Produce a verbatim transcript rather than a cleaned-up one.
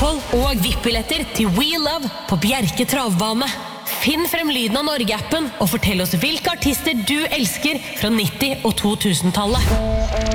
Østfold og V I P-billetter til We Love på Bjerke Travbane. Finn frem lyden av Norge-appen og fortell oss hvilke artister du elsker fra nitti- og to tusen-tallet.